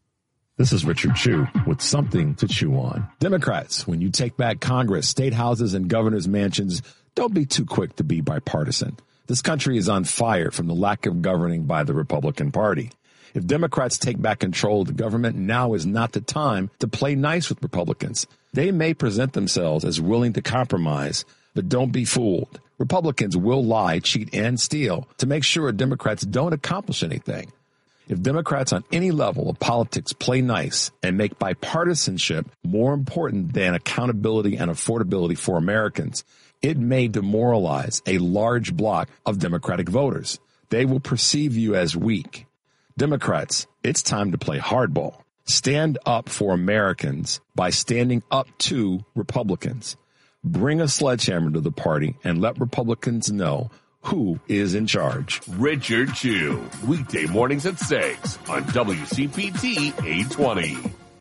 This is Richard Chew with something to chew on. Democrats, when you take back Congress, state houses, and governors' mansions, don't be too quick to be bipartisan. This country is on fire from the lack of governing by the Republican Party. If Democrats take back control of the government, now is not the time to play nice with Republicans. They may present themselves as willing to compromise, but don't be fooled. Republicans will lie, cheat, and steal to make sure Democrats don't accomplish anything. If Democrats on any level of politics play nice and make bipartisanship more important than accountability and affordability for Americans, it may demoralize a large block of Democratic voters. They will perceive you as weak. Democrats, it's time to play hardball. Stand up for Americans by standing up to Republicans. Bring a sledgehammer to the party and let Republicans know who is in charge. Richard Chew, weekday mornings at six on W C P T eight twenty.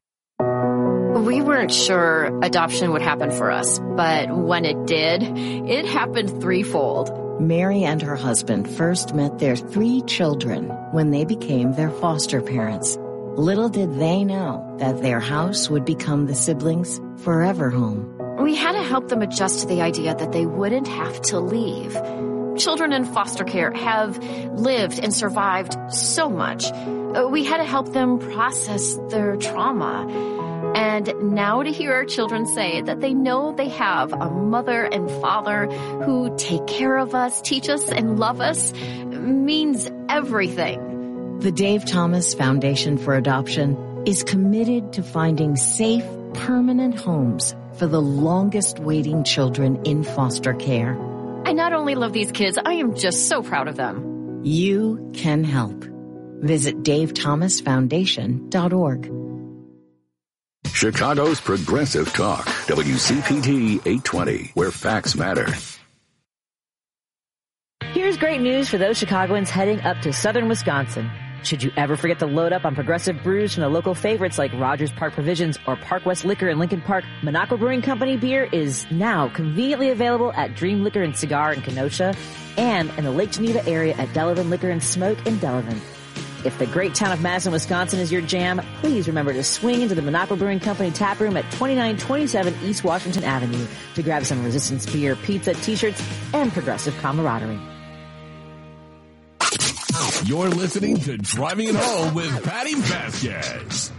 We weren't sure adoption would happen for us, but when it did, it happened threefold. Mary and her husband first met their three children when they became their foster parents. Little did they know that their house would become the siblings' forever home. We had to help them adjust to the idea that they wouldn't have to leave. Children in foster care have lived and survived so much. We had to help them process their trauma. And now to hear our children say that they know they have a mother and father who take care of us, teach us, and love us means everything. The Dave Thomas Foundation for Adoption is committed to finding safe, permanent homes for the longest waiting children in foster care. I not only love these kids, I am just so proud of them. You can help. Visit dave thomas foundation dot org. Chicago's Progressive Talk, W C P T eight twenty, where facts matter. Here's great news for those Chicagoans heading up to southern Wisconsin. Should you ever forget to load up on Progressive brews from the local favorites like Rogers Park Provisions or Park West Liquor in Lincoln Park, Minocqua Brewing Company beer is now conveniently available at Dream Liquor and Cigar in Kenosha and in the Lake Geneva area at Delavan Liquor and Smoke in Delavan. If the great town of Madison, Wisconsin is your jam, please remember to swing into the Minocqua Brewing Company tap room at twenty-nine twenty-seven East Washington Avenue to grab some Resistance beer, pizza, t-shirts, and Progressive camaraderie. You're listening to Driving It Home with Patty Vasquez.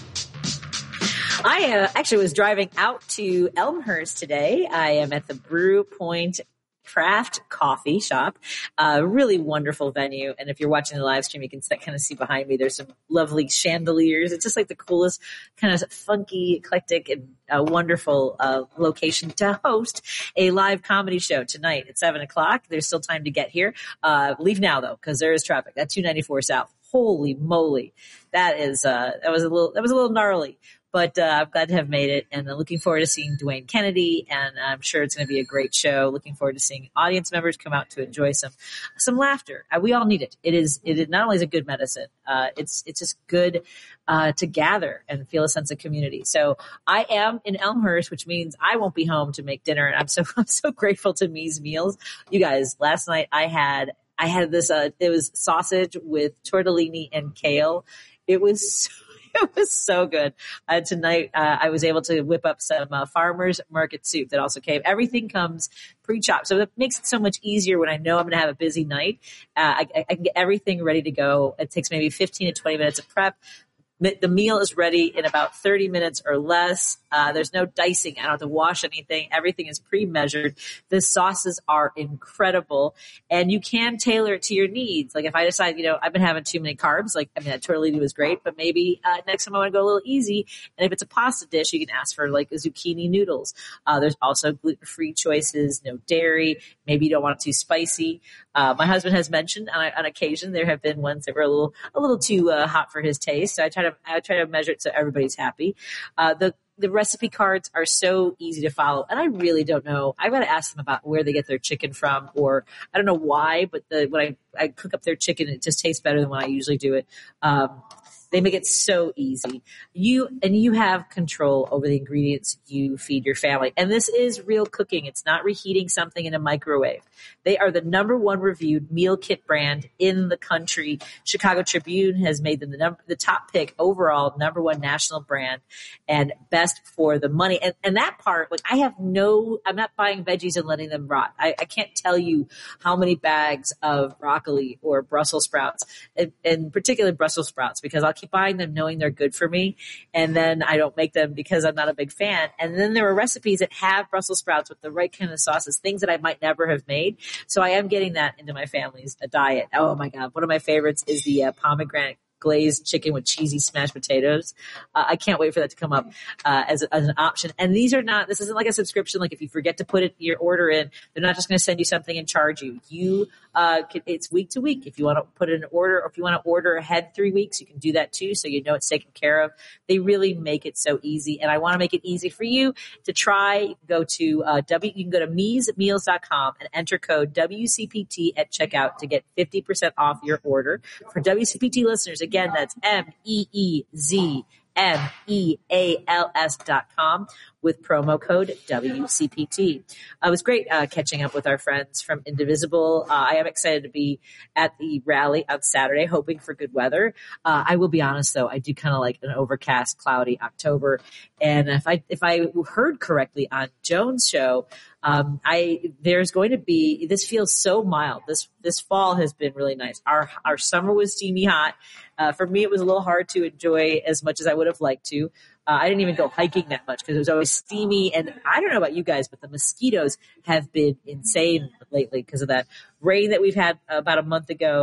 I uh, actually was driving out to Elmhurst today. I am at the Brew Point Craft Coffee Shop, a really wonderful venue. And if you're watching the live stream, you can kind of see behind me, there's some lovely chandeliers. It's just like the coolest kind of funky, eclectic, and uh, wonderful uh, location to host a live comedy show tonight at seven o'clock. There's still time to get here. Uh, leave now though, because there is traffic. That's two ninety-four South. Holy moly. That is, uh, that was a little, that was a little gnarly. But uh, I'm glad to have made it, and I'm looking forward to seeing Dwayne Kennedy, and I'm sure it's going to be a great show. Looking forward to seeing audience members come out to enjoy some some laughter. Uh, we all need it. It is it is not only is a good medicine, uh, it's it's just good uh, to gather and feel a sense of community. So I am in Elmhurst, which means I won't be home to make dinner, and I'm so I'm so grateful to Me's Meals. You guys, last night I had I had this. Uh, it was sausage with tortellini and kale. It was so It was so good. Uh, tonight, uh, I was able to whip up some uh, farmer's market soup that also came. Everything comes pre-chopped. So that makes it so much easier when I know I'm going to have a busy night. Uh, I, I can get everything ready to go. It takes maybe fifteen to twenty minutes of prep. The meal is ready in about thirty minutes or less. Uh, there's no dicing. I don't have to wash anything. Everything is pre-measured. The sauces are incredible, and you can tailor it to your needs. Like if I decide, you know, I've been having too many carbs, like, I mean, that tortellini was great, but maybe uh, next time I want to go a little easy. And if it's a pasta dish, you can ask for like zucchini noodles. Uh, there's also gluten-free choices, no dairy. Maybe you don't want it too spicy. Uh, my husband has mentioned on, on occasion there have been ones that were a little a little too uh, hot for his taste. So I try to I try to measure it so everybody's happy. Uh, the the recipe cards are so easy to follow, and I really don't know. I've got to ask them about where they get their chicken from, or I don't know why, but the, when I, I cook up their chicken, it just tastes better than when I usually do it. Um, They make it so easy. You and you have control over the ingredients you feed your family. And this is real cooking. It's not reheating something in a microwave. They are the number one reviewed meal kit brand in the country. Chicago Tribune has made them the number, the top pick overall, number one national brand, and best for the money. And, and that part, like I have no, I'm not buying veggies and letting them rot. I, I can't tell you how many bags of broccoli or Brussels sprouts, in, in particular Brussels sprouts, because I'll keep buying them knowing they're good for me, and then I don't make them because I'm not a big fan. And then there are recipes that have Brussels sprouts with the right kind of sauces, things that I might never have made. So I am getting that into my family's diet. Oh my God. One of my favorites is the uh, pomegranate glazed chicken with cheesy smashed potatoes. Uh, I can't wait for that to come up uh, as, as an option. And these are not, this isn't like a subscription. Like if you forget to put it, your order in, they're not just going to send you something and charge you. You, uh, can, it's week to week. If you want to put in an order, or if you want to order ahead three weeks, you can do that too. So you know it's taken care of. They really make it so easy. And I want to make it easy for you to try. You can go to, uh, W, you can go to mees meals dot com and enter code W C P T at checkout to get fifty percent off your order. For W C P T listeners, again, that's M E E Z M E A L S dot com with promo code W C P T. Uh, it was great uh, catching up with our friends from Indivisible. Uh, I am excited to be at the rally on Saturday, hoping for good weather. Uh, I will be honest, though, I do kind of like an overcast, cloudy October. And if I if I heard correctly on Joan's show, um, I there's going to be, this feels so mild. This this fall has been really nice. Our our summer was steamy hot. Uh, for me, it was a little hard to enjoy as much as I would have liked to. Uh, I didn't even go hiking that much because it was always steamy. And I don't know about you guys, but the mosquitoes have been insane lately because of that rain that we've had about a month ago.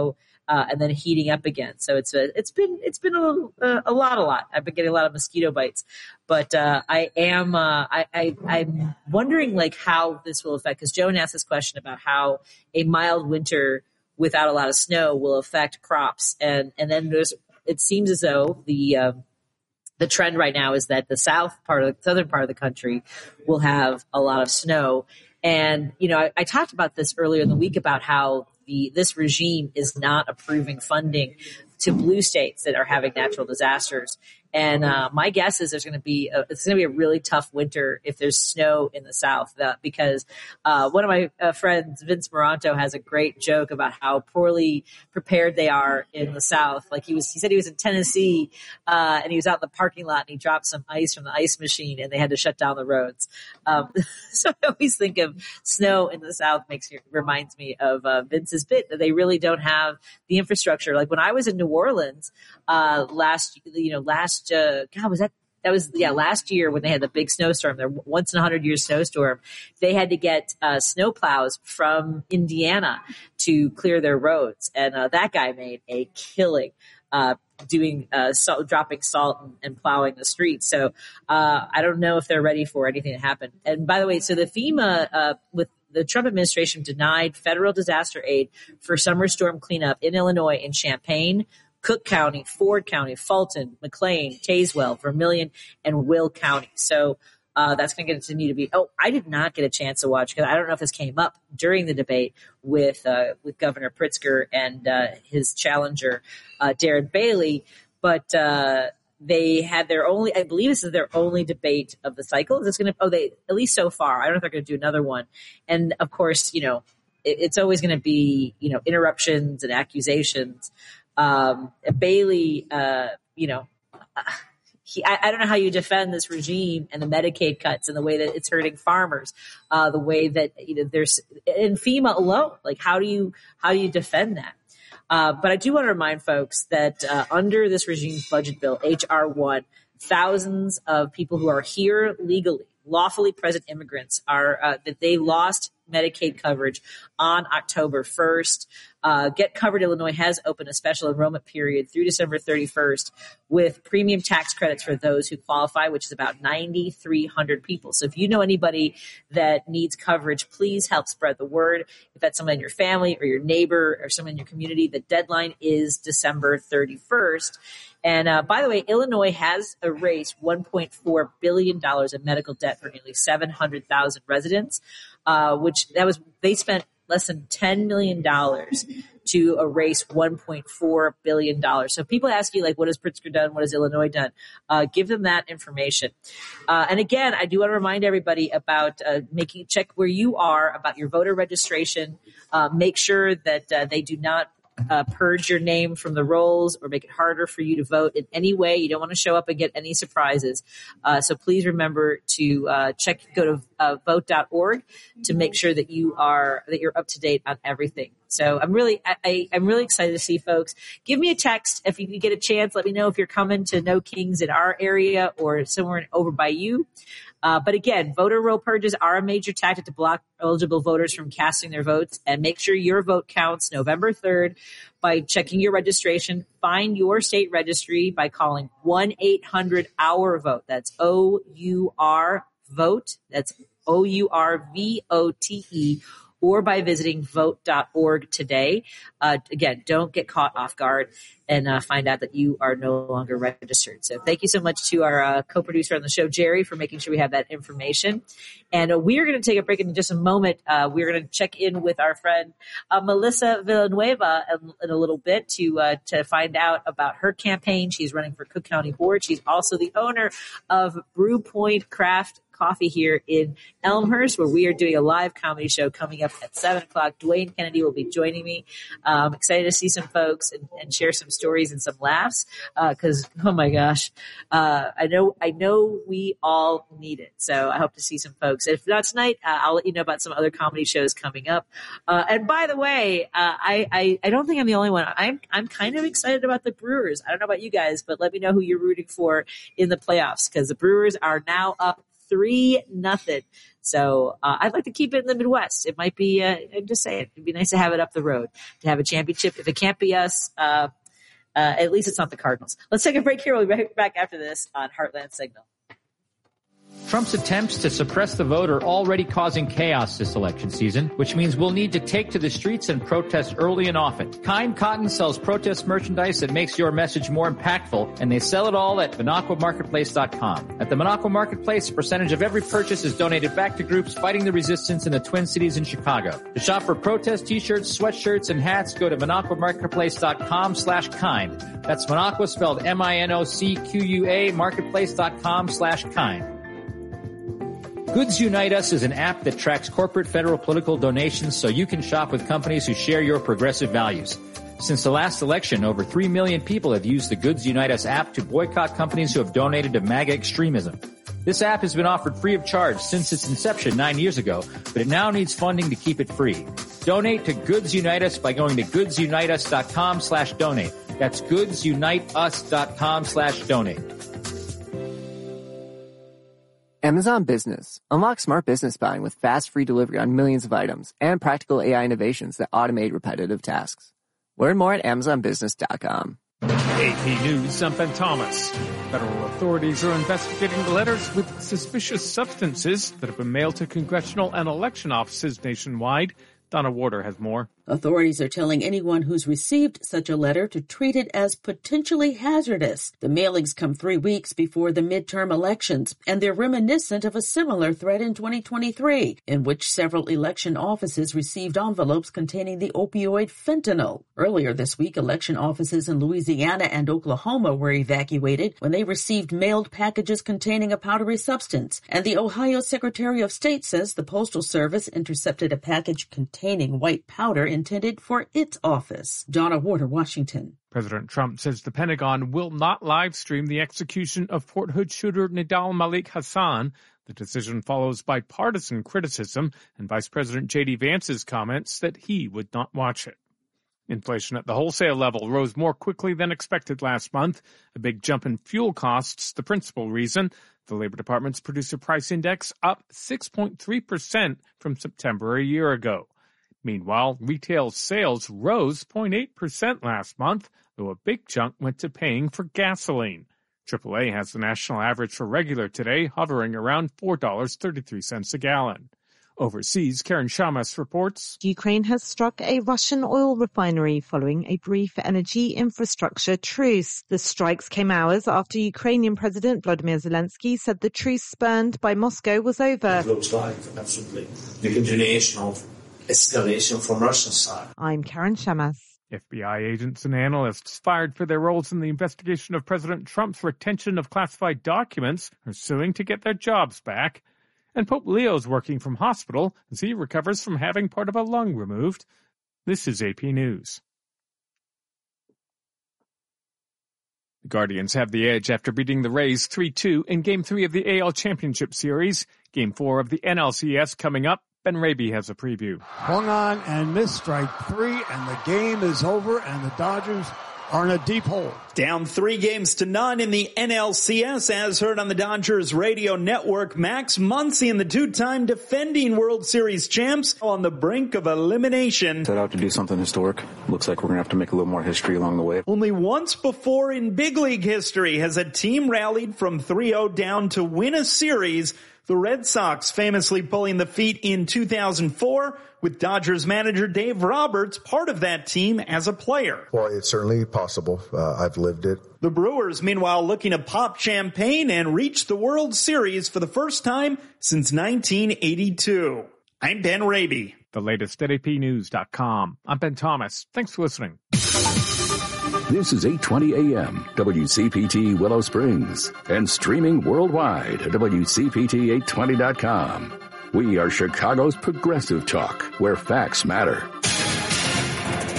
uh, and then heating up again. So it's a, it's been it's been a little, uh, a lot a lot. I've been getting a lot of mosquito bites, but uh, I am uh, I, I I'm wondering like how this will affect, because Joan asked this question about how a mild winter without a lot of snow will affect crops, and and then there's it seems as though the um, the trend right now is that the south part of the southern part of the country will have a lot of snow. And, you know, I, I talked about this earlier in the week about how the this regime is not approving funding to blue states that are having natural disasters. And uh, my guess is there's going to be a, it's going to be a really tough winter if there's snow in the South, uh, because uh, one of my uh, friends, Vince Moranto, has a great joke about how poorly prepared they are in the South. Like he was, he said he was in Tennessee uh, and he was out in the parking lot and he dropped some ice from the ice machine and they had to shut down the roads. Um, so I always think of snow in the South makes reminds me of uh, Vince's bit that they really don't have the infrastructure. Like when I was in New Orleans uh, last, you know, last. Uh, God, was that, that was, yeah, last year when they had the big snowstorm, their once in a hundred year snowstorm, they had to get, uh, snow plows from Indiana to clear their roads. And, uh, that guy made a killing, uh, doing, uh, salt, dropping salt and, and plowing the streets. So, uh, I don't know if they're ready for anything to happen. And by the way, so the FEMA, uh, with, the Trump administration denied federal disaster aid for summer storm cleanup in Illinois and Champaign, Cook County, Ford County, Fulton, McLean, Tazewell, Vermilion, and Will County. So uh, that's going to continue to be. Oh, I did not get a chance to watch because I don't know if this came up during the debate with uh, with Governor Pritzker and uh, his challenger uh, Darren Bailey, but uh, they had their only. I believe this is their only debate of the cycle. Is this going to? Oh, they at least so far. I don't know if they're going to do another one. And of course, you know, it, it's always going to be you know interruptions and accusations. Um, Bailey, uh, you know, he, I, I don't know how you defend this regime and the Medicaid cuts and the way that it's hurting farmers, uh, the way that, you know, there's in FEMA alone, like how do you, how do you defend that? Uh, but I do want to remind folks that, uh, under this regime's budget bill, H R one, thousands of people who are here legally, lawfully present immigrants are, uh, that they lost Medicaid coverage on October first. Uh, Get Covered Illinois has opened a special enrollment period through December thirty-first with premium tax credits for those who qualify, which is about nine thousand three hundred people. So if you know anybody that needs coverage, please help spread the word. If that's someone in your family or your neighbor or someone in your community, the deadline is December thirty-first. And uh, by the way, Illinois has erased one point four billion dollars in medical debt for nearly seven hundred thousand residents, uh, which that was they spent less than ten million dollars to erase one point four billion dollars. So if people ask you, like, what has Pritzker done? What has Illinois done? Uh, give them that information. Uh, and again, I do want to remind everybody about uh, making check where you are about your voter registration. Uh, make sure that uh, they do not Uh, purge your name from the rolls or make it harder for you to vote in any way. You don't want to show up and get any surprises. Uh, so please remember to uh, check, go to uh, vote dot org to make sure that you are, that you're up to date on everything. So I'm really, I, I, I'm really excited to see folks. Give me a text if you get a chance. Let me know if you're coming to No Kings in our area or somewhere over by you. Uh, but again, voter roll purges are a major tactic to block eligible voters from casting their votes, and make sure your vote counts November third by checking your registration. Find your state registry by calling one eight hundred our vote. That's O U R vote. That's O U R V O T E. Or by visiting vote dot org today. Uh, again, don't get caught off guard and uh, find out that you are no longer registered. So thank you so much to our uh, co-producer on the show, Jerry, for making sure we have that information. And uh, we are going to take a break in just a moment. Uh, we're going to check in with our friend uh, Melissa Villanueva in, in a little bit to uh, to find out about her campaign. She's running for Cook County Board. She's also the owner of Brew Point Craft Coffee here in Elmhurst, where we are doing a live comedy show coming up at seven o'clock. Dwayne Kennedy will be joining me. I'm um, excited to see some folks and, and share some stories and some laughs because, uh, oh my gosh, uh, I know I know we all need it. So I hope to see some folks. If not tonight, uh, I'll let you know about some other comedy shows coming up. Uh, and by the way, uh, I, I I don't think I'm the only one. I'm I'm kind of excited about the Brewers. I don't know about you guys, but let me know who you're rooting for in the playoffs because the Brewers are now up three nothing. So uh, I'd like to keep it in the Midwest. It might be, uh, I'm just saying, it'd be nice to have it up the road, to have a championship. If it can't be us, uh, uh, at least it's not the Cardinals. Let's take a break here. We'll be right back after this on Heartland Signal. Trump's attempts to suppress the vote are already causing chaos this election season, which means we'll need to take to the streets and protest early and often. Kind Cotton sells protest merchandise that makes your message more impactful, and they sell it all at Minocqua Marketplace dot com. At the Minocqua Marketplace, a percentage of every purchase is donated back to groups fighting the resistance in the Twin Cities and Chicago. To shop for protest t-shirts, sweatshirts, and hats, go to Minocqua Marketplace dot com slash kind. That's Minocqua spelled M I N O C Q U A, Marketplace dot com slash kind. Goods Unite Us is an app that tracks corporate federal political donations so you can shop with companies who share your progressive values. Since the last election, over three million people have used the Goods Unite Us app to boycott companies who have donated to MAGA extremism. This app has been offered free of charge since its inception nine years ago, but it now needs funding to keep it free. Donate to Goods Unite Us by going to goods unite us dot com slash donate. That's goods unite us dot com slash donate. Amazon Business. Unlock smart business buying with fast, free delivery on millions of items and practical A I innovations that automate repetitive tasks. Learn more at amazon business dot com. A P News, I'm Ben Thomas. Federal authorities are investigating letters with suspicious substances that have been mailed to congressional and election offices nationwide. Donna Warder has more. Authorities are telling anyone who's received such a letter to treat it as potentially hazardous. The mailings come three weeks before the midterm elections, and they're reminiscent of a similar threat in twenty twenty-three, in which several election offices received envelopes containing the opioid fentanyl. Earlier this week, election offices in Louisiana and Oklahoma were evacuated when they received mailed packages containing a powdery substance, and the Ohio Secretary of State says the Postal Service intercepted a package containing white powder intended for its office. Donna Warder, Washington. President Trump says the Pentagon will not live stream the execution of Fort Hood shooter Nidal Malik Hassan. The decision follows bipartisan criticism and Vice President J D Vance's comments that he would not watch it. Inflation at the wholesale level rose more quickly than expected last month. A big jump in fuel costs, the principal reason. The Labor Department's Producer Price Index up six point three percent from September a year ago. Meanwhile, retail sales rose zero point eight percent last month, though a big chunk went to paying for gasoline. triple A has the national average for regular today hovering around four dollars and thirty-three cents a gallon. Overseas, Karen Shamas reports. Ukraine has struck a Russian oil refinery following a brief energy infrastructure truce. The strikes came hours after Ukrainian President Volodymyr Zelensky said the truce spurned by Moscow was over. It looks like absolutely the continuation of escalation from Russian side. I'm Karen Shamas. F B I agents and analysts fired for their roles in the investigation of President Trump's retention of classified documents are suing to get their jobs back. And Pope Leo's working from hospital as he recovers from having part of a lung removed. This is A P News. The Guardians have the edge after beating the Rays three two in Game three of the A L Championship Series. Game four of the N L C S coming up. Ben Raby has a preview. Swung on and missed strike three, and the game is over, and the Dodgers are in a deep hole. Down three games to none in the N L C S, as heard on the Dodgers radio network. Max Muncy and the two-time defending World Series champs on the brink of elimination. Set out to do something historic. Looks like we're going to have to make a little more history along the way. Only once before in big league history has a team rallied from three oh down to win a series. The Red Sox famously pulling the feat in two thousand four, with Dodgers manager Dave Roberts part of that team as a player. Well, it's certainly possible. Uh, I've lived it. The Brewers, meanwhile, looking to pop champagne and reach the World Series for the first time since nineteen eighty-two. I'm Ben Raby. The latest at A P news dot com. I'm Ben Thomas. Thanks for listening. This is eight twenty A M, W C P T Willow Springs, and streaming worldwide at W C P T eight twenty dot com. We are Chicago's progressive talk, where facts matter.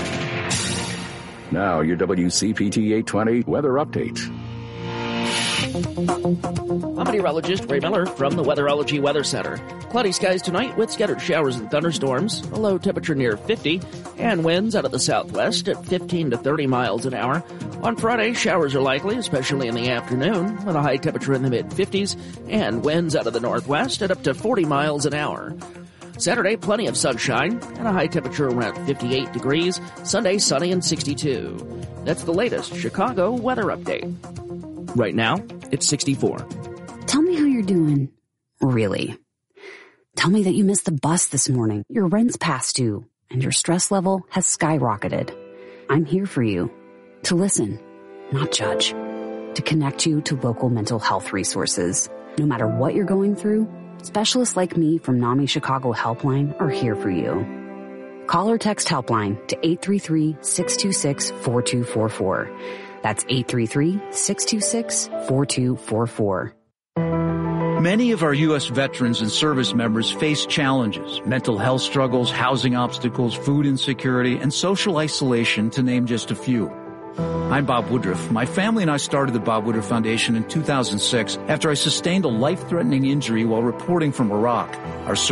Now your W C P T eight twenty weather update. I'm meteorologist Ray Miller from the Weatherology Weather Center. Cloudy skies tonight with scattered showers and thunderstorms, a low temperature near fifty, and winds out of the southwest at fifteen to thirty miles an hour. On Friday, showers are likely, especially in the afternoon, with a high temperature in the mid-fifties, and winds out of the northwest at up to forty miles an hour. Saturday, plenty of sunshine, and a high temperature around fifty-eight degrees. Sunday, sunny and sixty-two. That's the latest Chicago weather update. Right now, it's sixty-four. Tell me how you're doing. Really. Tell me that you missed the bus this morning, your rent's past due, and your stress level has skyrocketed. I'm here for you. To listen, not judge. To connect you to local mental health resources. No matter what you're going through, specialists like me from NAMI Chicago Helpline are here for you. Call or text Helpline to eight three three, six two six, four two four four. That's eight three three, six two six, four two four four. Many of our U S veterans and service members face challenges, mental health struggles, housing obstacles, food insecurity, and social isolation, to name just a few. I'm Bob Woodruff. My family and I started the Bob Woodruff Foundation in two thousand six after I sustained a life-threatening injury while reporting from Iraq. Our